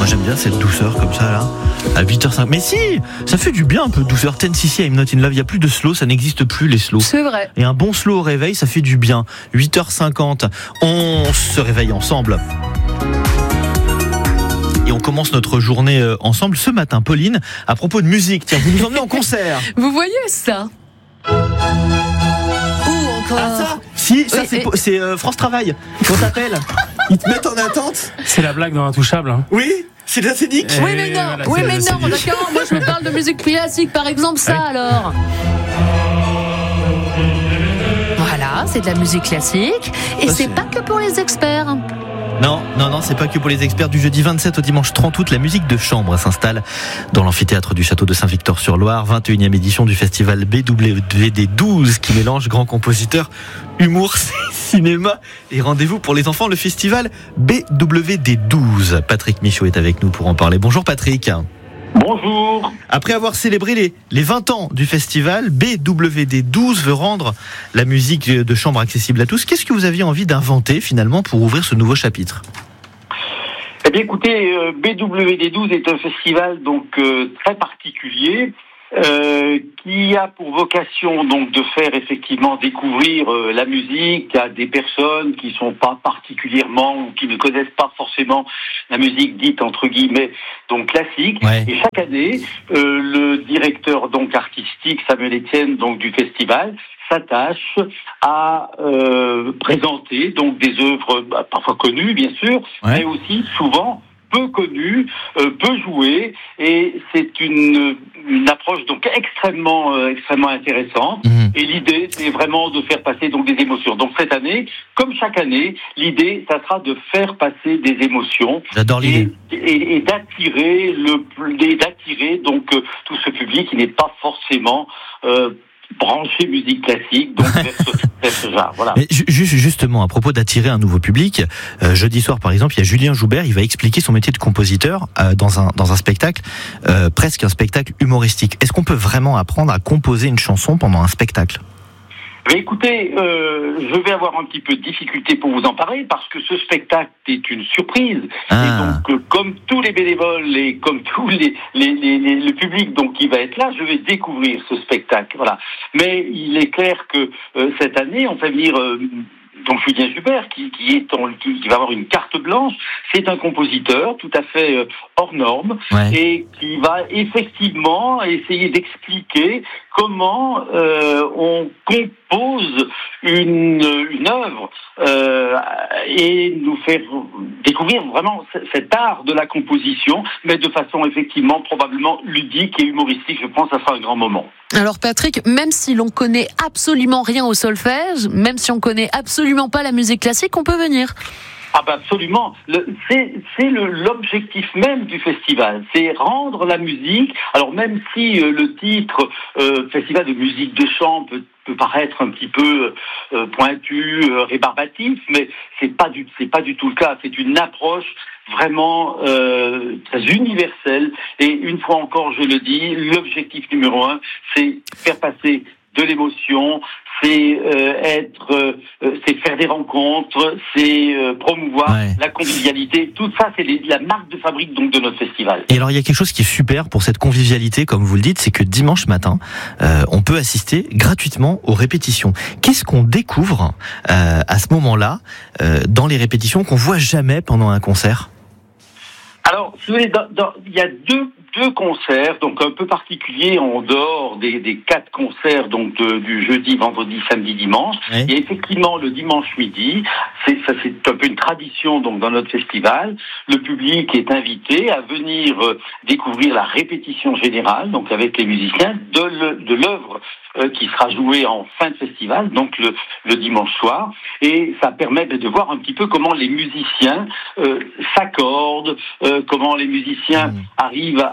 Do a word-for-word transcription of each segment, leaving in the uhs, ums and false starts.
j'aime bien cette douceur comme ça là, à huit heures cinq. Mais si, ça fait du bien un peu de douceur. ten cc I'm Not In Love, il n'y a plus de slow, ça n'existe plus les slows. C'est vrai. Et un bon slow au réveil, ça fait du bien. huit heures cinquante, on se réveille ensemble. Et on commence notre journée ensemble ce matin. Pauline, à propos de musique, tiens, vous nous emmenez en concert. Vous voyez ça? Ou encore... Ah ça Si, ça Oui, c'est, et... c'est euh, France Travail. On t'appelle. Ils te mettent en attente. C'est la blague dans Intouchable. Hein. Oui, c'est de la scénique. Oui mais non, voilà, oui c'est mais la non, d'accord. Moi je me parle de musique classique, par exemple ça Oui. alors. Voilà, c'est de la musique classique et Ça, c'est c'est- pas que pour les experts. Non, non, non, c'est pas que pour les experts. Du jeudi vingt-sept au dimanche trente août, la musique de chambre s'installe dans l'amphithéâtre du château de Saint-Victor-sur-Loire. vingt et unième édition du festival B W D douze qui mélange grands compositeurs, humour, cinéma et rendez-vous pour les enfants, le festival B W D douze. Patrick Michaud est avec nous pour en parler. Bonjour Patrick. Bonjour. Après avoir célébré les, les vingt ans du festival, B W D douze veut rendre la musique de chambre accessible à tous. Qu'est-ce que vous aviez envie d'inventer finalement pour ouvrir ce nouveau chapitre ? Eh bien, écoutez, euh, B W D douze est un festival donc euh, très particulier euh, qui a pour vocation donc de faire effectivement découvrir euh, la musique à des personnes qui sont pas particulièrement ou qui ne connaissent pas forcément la musique dite entre guillemets donc classique. Ouais. Et chaque année, euh, le directeur donc artistique Samuel Etienne donc du festival s'attache à euh, présenter donc des œuvres bah, parfois connues bien sûr, Ouais. mais aussi souvent peu connues, euh, peu jouées, et c'est une, une approche donc extrêmement euh, extrêmement intéressante. Mmh. Et l'idée, c'est vraiment de faire passer donc des émotions. Donc cette année, comme chaque année, l'idée, ça sera de faire passer des émotions. J'adore l'idée. Et, et, et d'attirer le et d'attirer donc euh, tout ce public qui n'est pas forcément euh, branché musique classique, donc vers ce, vers ce genre. Voilà. Mais ju- juste justement, à propos d'attirer un nouveau public, euh, jeudi soir par exemple, il y a Julien Joubert, il va expliquer son métier de compositeur euh, dans un dans un spectacle, euh, presque un spectacle humoristique. Est-ce qu'on peut vraiment apprendre à composer une chanson pendant un spectacle ? Mais écoutez, euh, je vais avoir un petit peu de difficulté pour vous en parler parce que ce spectacle est une surprise. Ah. Et donc, euh, comme tous les bénévoles et comme tous les, les, les, les- le public donc qui va être là, je vais découvrir ce spectacle. Voilà. Mais il est clair que euh, cette année, on fait venir euh, donc Julien Joubert qui, qui est en, qui, qui va avoir une carte blanche. C'est un compositeur tout à fait euh, hors norme Ouais. et qui va effectivement essayer d'expliquer comment euh, on compose une, une œuvre euh, et nous faire découvrir vraiment c- cet art de la composition, mais de façon effectivement probablement ludique et humoristique. Je pense que ça sera un grand moment. Alors Patrick, même si l'on connaît absolument rien au solfège, même si on connaît absolument pas la musique classique, on peut venir. Ah ben absolument. Le, c'est c'est le, l'objectif même du festival, c'est rendre la musique. Alors même si euh, le titre euh, Festival de musique de chambre peut, peut paraître un petit peu euh, pointu, euh, rébarbatif, mais c'est pas du c'est pas du tout le cas. C'est une approche vraiment euh, très universelle. Et une fois encore, je le dis, l'objectif numéro un, c'est faire passer de l'émotion, c'est euh, être, euh, c'est faire des rencontres, c'est euh, promouvoir Ouais. la convivialité. Tout ça, c'est les, la marque de fabrique donc de notre festival. Et alors il y a quelque chose qui est super pour cette convivialité, comme vous le dites, c'est que dimanche matin, euh, on peut assister gratuitement aux répétitions. Qu'est-ce qu'on découvre euh, à ce moment-là euh, dans les répétitions qu'on voit jamais pendant un concert ? Alors, si vous voulez, dans- dans- il y a deux, deux concerts, donc un peu particuliers en dehors des, des quatre concerts donc de- du jeudi, vendredi, samedi, dimanche. Ouais. Il y a effectivement le dimanche midi. C'est, ça, c'est un peu une tradition donc dans notre festival. Le public est invité à venir euh, découvrir la répétition générale, donc avec les musiciens de, le- de l'œuvre euh, qui sera jouée en fin de festival, donc le, le dimanche soir. Et ça permet de, de voir un petit peu comment les musiciens euh, s'accordent, euh, comment les musiciens Mmh. arrivent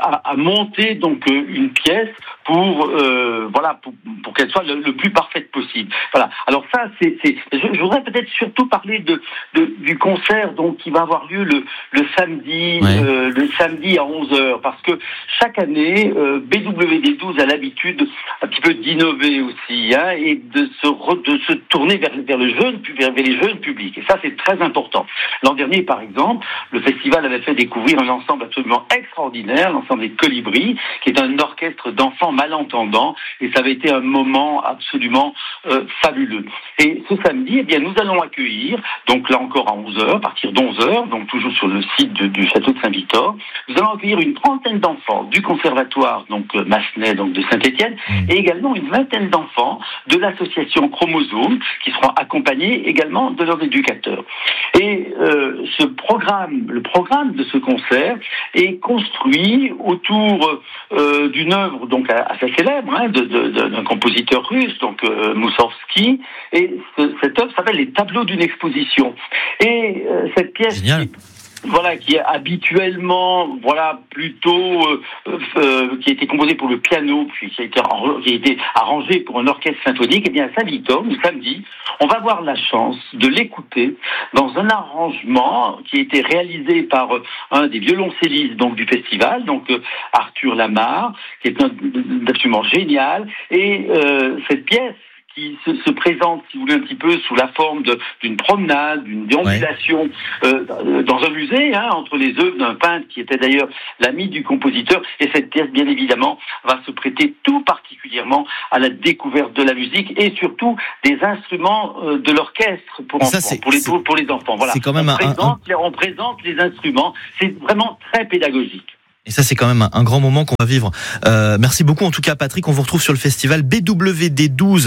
à, à monter donc une pièce pour euh, voilà pour, pour qu'elle soit le, le plus parfaite possible. Voilà. Alors ça, c'est, c'est je, je voudrais peut-être surtout parler de, de du concert donc qui va avoir lieu le le samedi ouais. euh, le samedi à onze heures, parce que chaque année euh, B W D douze a l'habitude un petit peu d'innover aussi, hein, et de se re, de se tourner vers vers le jeune vers les jeunes publics. Et ça, c'est très important. L'an dernier, par exemple, le festival avait fait découvrir un ensemble absolument extraordinaire, l'ensemble des Colibris, qui est un orchestre d'enfants malentendants, et ça avait été un moment absolument euh, fabuleux. Et ce samedi, eh bien, nous allons accueillir, donc là encore à onze heures, à partir d'onze heures, donc toujours sur le site de, du château de Saint-Victor, nous allons accueillir une trentaine d'enfants du conservatoire, donc euh, Massenet, donc de Saint-Étienne, mmh. et également une vingtaine d'enfants de l'association Chromosome, qui seront accompagnés également de leurs éducateurs. Et euh, ce programme, le programme de ce concert est construit autour euh, d'une œuvre donc assez célèbre, hein, de, de, de, d'un compositeur russe, donc euh, Moussorgsky, et ce, cette œuvre s'appelle Les tableaux d'une exposition. Et euh, cette pièce... Génial. Voilà, qui est habituellement, voilà, plutôt, euh, euh, qui a été composé pour le piano, puis qui a été, qui a été arrangé pour un orchestre symphonique. Et bien, à Saint-Victor, le samedi, on va avoir la chance de l'écouter dans un arrangement qui a été réalisé par un des violoncellistes, donc, du festival, donc, euh, Arthur Lamarre, qui est un, absolument génial. Et, euh, cette pièce, qui se, se présente, si vous voulez, un petit peu sous la forme de, d'une promenade, d'une déambulation ouais. euh, dans un musée, hein, entre les œuvres d'un peintre qui était d'ailleurs l'ami du compositeur. Et cette pièce, bien évidemment, va se prêter tout particulièrement à la découverte de la musique et surtout des instruments euh, de l'orchestre pour enfants, ça, pour les pour, pour les enfants. Voilà. C'est quand même on, un, présente, un... on présente les instruments. C'est vraiment très pédagogique. Et ça, c'est quand même un, un grand moment qu'on va vivre. Euh, merci beaucoup, en tout cas, Patrick. On vous retrouve sur le festival b w d douze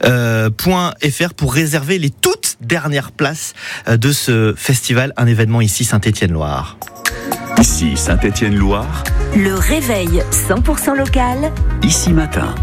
point f r pour réserver les toutes dernières places de ce festival, un événement ici Saint-Étienne-Loire. Ici Saint-Étienne-Loire. Le réveil cent pour cent local. Ici matin.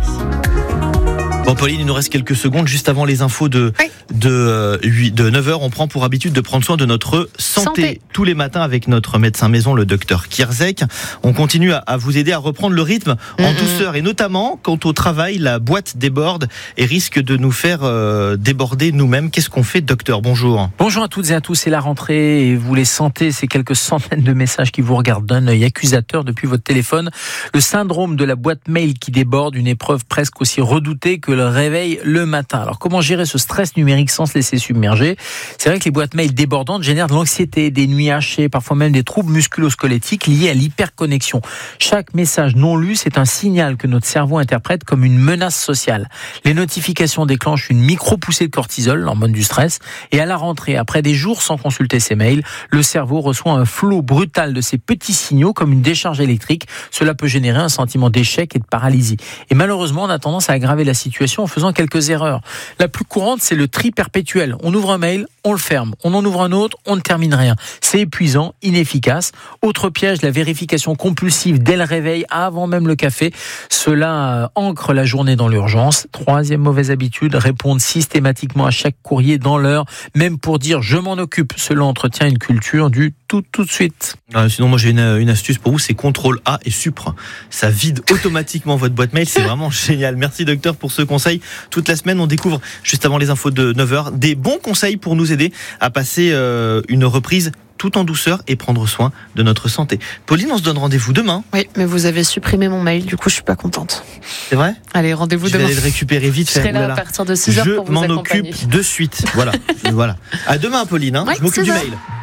Bon, Pauline, il nous reste quelques secondes juste avant les infos de, oui. de, euh, de neuf heures. On prend pour habitude de prendre soin de notre santé, santé. tous les matins avec notre médecin maison, le docteur Kierzek. On continue à, à vous aider à reprendre le rythme mm-hmm. en douceur, et notamment quand au travail, la boîte déborde et risque de nous faire euh, déborder nous-mêmes. Qu'est-ce qu'on fait, docteur? Bonjour. Bonjour à toutes et à tous, c'est la rentrée et vous les sentez, ces quelques centaines de messages qui vous regardent d'un œil accusateur depuis votre téléphone. Le syndrome de la boîte mail qui déborde, une épreuve presque aussi redoutée que le réveil le matin. Alors comment gérer ce stress numérique sans se laisser submerger? C'est vrai que les boîtes mail débordantes génèrent de l'anxiété, des nuits hachées, parfois même des troubles musculo-squelettiques liés à l'hyperconnexion. Chaque message non lu, c'est un signal que notre cerveau interprète comme une menace sociale. Les notifications déclenchent une micro-poussée de cortisol, l'hormone du stress, et à la rentrée, après des jours sans consulter ses mails, le cerveau reçoit un flot brutal de ces petits signaux comme une décharge électrique. Cela peut générer un sentiment d'échec et de paralysie. Et malheureusement, on a tendance à aggraver la situation en faisant quelques erreurs. La plus courante, c'est le tri perpétuel. On ouvre un mail, on le ferme. On en ouvre un autre, on ne termine rien. C'est épuisant, inefficace. Autre piège, la vérification compulsive dès le réveil, avant même le café. Cela ancre la journée dans l'urgence. Troisième mauvaise habitude, répondre systématiquement à chaque courrier dans l'heure, même pour dire je m'en occupe. Cela entretient une culture du tout tout de suite. Ah, sinon, moi j'ai une, une astuce pour vous, c'est contrôle A et supre. Ça vide automatiquement votre boîte mail, c'est vraiment génial. Merci docteur pour ce conseil. Toute la semaine, on découvre, juste avant les infos de neuf heures, des bons conseils pour nous aider à passer euh, une reprise tout en douceur et prendre soin de notre santé. Pauline, on se donne rendez-vous demain. Oui, mais vous avez supprimé mon mail, du coup je suis pas contente. C'est vrai ? Allez, rendez-vous je demain. Je vais aller le récupérer vite. Je serai là à partir de six heures pour vous accompagner. Je m'en occupe de suite. Voilà. voilà. À demain, Pauline. Hein. Oui, je m'occupe du mail.